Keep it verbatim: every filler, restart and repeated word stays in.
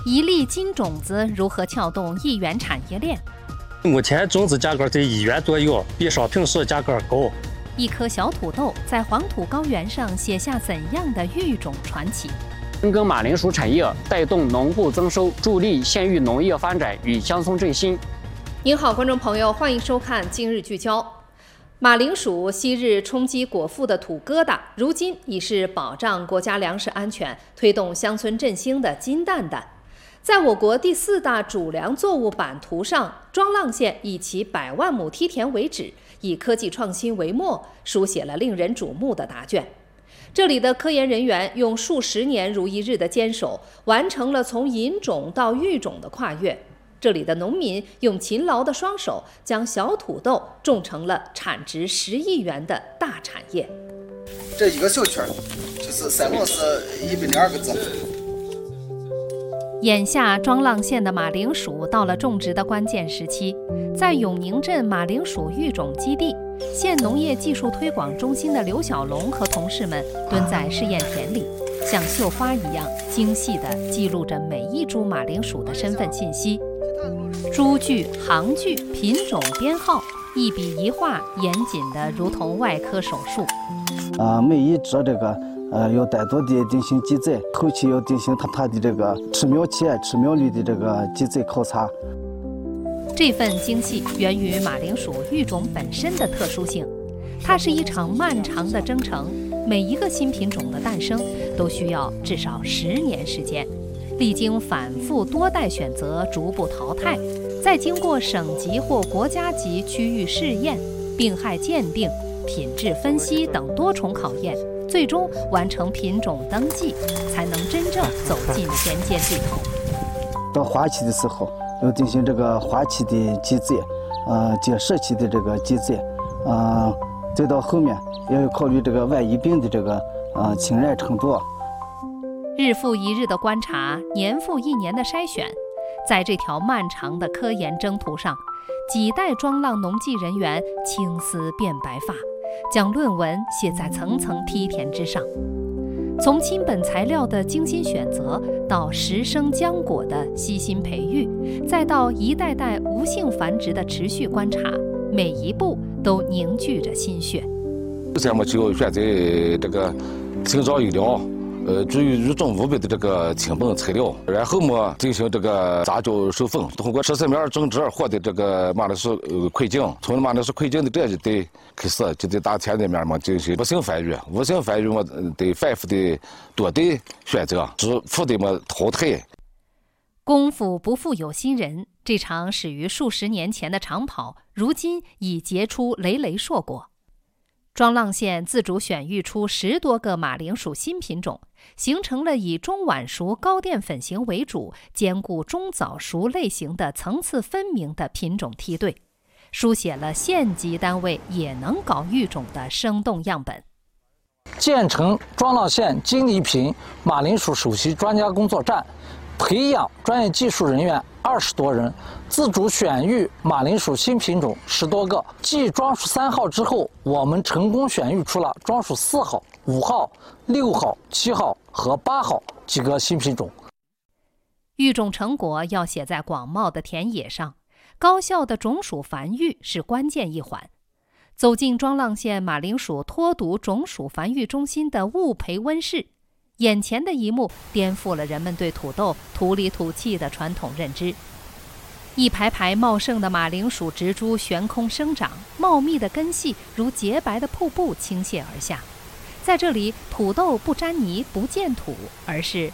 一粒金种子如何撬动一元产业链？ 目前种子价格在一元左右，比商品市价格高。 一颗小土豆在黄土高原上写下怎样的育种传奇？ 深耕马铃薯产业，带动农户增收，助力县域农业发展与乡村振兴。 您好，观众朋友，欢迎收看《今日聚焦》。马铃薯昔日冲击果腹的土疙瘩，如今已是保障国家粮食安全、推动乡村振兴的金蛋蛋。在我国第四大主粮作物版图上，庄浪县以其百万亩梯田为址，以科技创新为墨，书写了令人瞩目的答卷。这里的科研人员用数十年如一日的坚守，完成了从引种到育种的跨越。这里的农民用勤劳的双手，将小土豆种成了产值十亿元的大产业。 这一个小圈就是三共是一百零二个字。 眼下庄浪县的马铃薯到了种植的关键时期，在永宁镇马铃薯育种基地，县农业技术推广中心的刘小龙和同事们蹲在试验田里，像绣花一样精细地记录着每一株马铃薯的身份信息。株距、行距、品种、编号，一笔一画，严谨的如同外科手术。 啊，每一只这个呃要单独的进行记载，后期要进行它它的这个吃苗期、吃苗率的这个记载考察。 这份精细源于马铃薯育种本身的特殊性，它是一场漫长的征程，每一个新品种的诞生都需要至少十年时间。历经反复多代选择，逐步淘汰，再经过省级或国家级区域试验、病害鉴定、品质分析等多重考验，最终完成品种登记，才能真正走进田间地头。 到花期的时候，要进行这个花期的记载，呃，结实期的这个记载，呃，再到后面也要考虑这个外疫病的这个呃侵染程度。 日复一日的观察，年复一年的筛选，在这条漫长的科研征途上，几代庄浪农技人员青丝变白发，将论文写在层层梯田之上。从亲本材料的精心选择，到实生浆果的悉心培育，再到一代代无性繁殖的持续观察，每一步都凝聚着心血。 首先，我们就选择这个清早育苗。呃，注意育种五倍的这个亲本材料，然后么进行这个杂交授粉，通过十四面种植获得这个马铃薯呃块茎，从马铃薯块茎的这一代开始，就在大田里面嘛进行无性繁育，无性繁育嘛得反复的多代选择，是复的嘛淘汰。 功夫不负有心人，这场始于数十年前的长跑，如今已结出累累硕果。庄浪县自主选育出十多个马铃薯新品种，形成了以中晚熟高淀粉型为主，兼顾中早熟类型的层次分明的品种梯队，书写了县级单位也能搞育种的生动样本。 建成庄浪县金梨坪马铃薯首席专家工作站，培养专业技术人员二十多人，自主选育马铃薯新品种十多个。继庄薯三号之后，我们成功选育出了庄薯四号、五号、六号、七号和八号几个新品种。 育种成果要写在广袤的田野上，高效的种薯繁育是关键一环。走进庄浪县马铃薯脱毒种薯繁育中心的物培温室，眼前的一幕颠覆了人们对土豆土里土气的传统认知。一排排茂盛的马铃薯植株悬空生长，茂密的根系如洁白的瀑布倾泻而下。在这里，土豆不沾泥不见土，而是